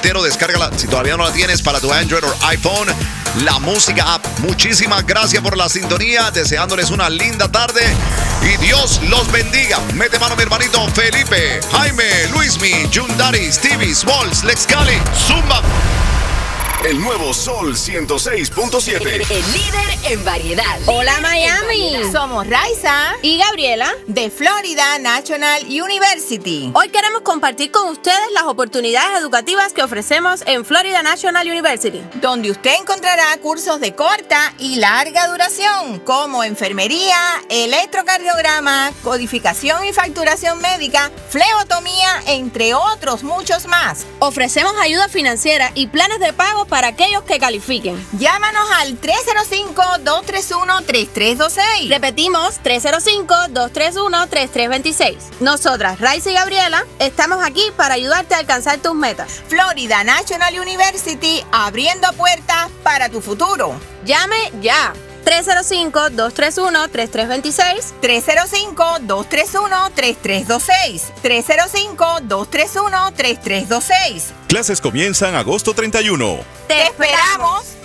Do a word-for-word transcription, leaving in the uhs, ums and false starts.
entero. Descárgala si todavía no la tienes para tu Android o iPhone. La Música App. Muchísimas gracias por la sintonía. Deseándoles una linda tarde. Y Dios los bendiga. Mete mano mi hermanito Felipe, Jaime, Luismi, Yundari, Stevie, Smalls, Lex Cali, Zumba. El nuevo Sol ciento seis punto siete. El, el líder en variedad. Hola Miami. Somos Raiza y Gabriela de Florida National University. Hoy queremos compartir con ustedes las oportunidades educativas que ofrecemos en Florida National University, donde usted encontrará cursos de corta y larga duración como enfermería, electrocardiograma, codificación y facturación médica, flebotomía, entre otros muchos más. Ofrecemos ayuda financiera y planes de pago para aquellos que califiquen. Llámanos al tres cero cinco, dos tres uno, tres tres dos seis. Repetimos, tres cero cinco, dos tres uno, tres tres dos seis. Nosotras, Raiza y Gabriela, estamos aquí para ayudarte a alcanzar tus metas. Florida National University, abriendo puertas para tu futuro. Llame ya. tres cero cinco, dos tres uno, tres tres dos seis. tres cero cinco, dos tres uno, tres tres dos seis. tres cero cinco, dos tres uno, tres tres dos seis. Clases comienzan agosto treinta y uno. ¡Te esperamos!